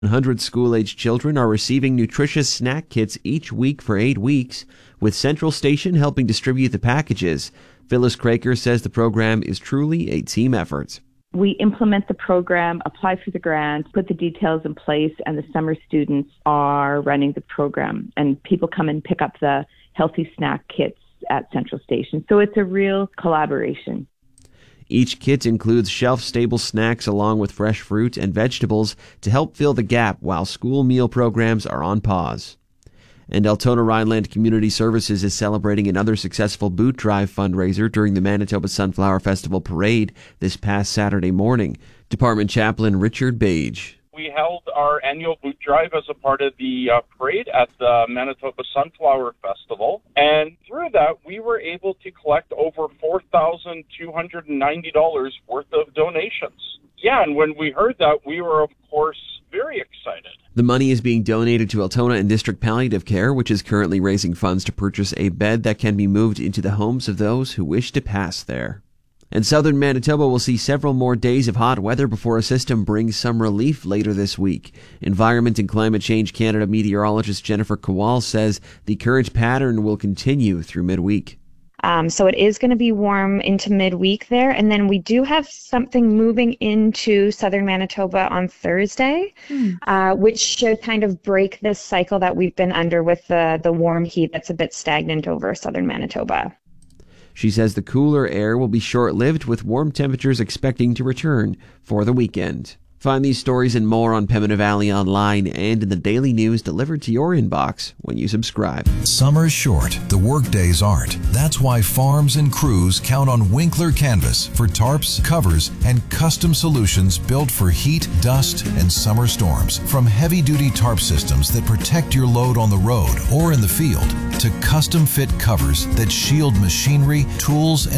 100 school-aged children are receiving nutritious snack kits each week for 8 weeks, with Central Station helping distribute the packages. Phyllis Craker says the program is truly a team effort. We implement the program, apply for the grant, put the details in place, and the summer students are running the program. And people come and pick up the healthy snack kits at Central Station. So it's a real collaboration. Each kit includes shelf-stable snacks along with fresh fruit and vegetables to help fill the gap while school meal programs are on pause. And Altona Rhineland Community Services is celebrating another successful boot drive fundraiser during the Manitoba Sunflower Festival parade this past Saturday morning. Department Chaplain Richard Bage. We held our annual boot drive as a part of the parade at the Manitoba Sunflower Festival. And through that, we were able to collect over $4,290 worth of donations. Yeah, and when we heard that, we were, of course, very excited. The money is being donated to Altona and District Palliative Care, which is currently raising funds to purchase a bed that can be moved into the homes of those who wish to pass there. And southern Manitoba will see several more days of hot weather before a system brings some relief later this week. Environment and Climate Change Canada meteorologist Jennifer Kowal says the current pattern will continue through midweek. So it is going to be warm into midweek there. And then we do have something moving into southern Manitoba on Thursday, which should kind of break this cycle that we've been under with the warm heat that's a bit stagnant over southern Manitoba. She says the cooler air will be short-lived, with warm temperatures expecting to return for the weekend. Find these stories and more on Pembina Valley Online and in the daily news delivered to your inbox when you subscribe. Summer's short, the workdays aren't. That's why farms and crews count on Winkler Canvas for tarps, covers, and custom solutions built for heat, dust, and summer storms. From heavy-duty tarp systems that protect your load on the road or in the field, to custom-fit covers that shield machinery, tools, and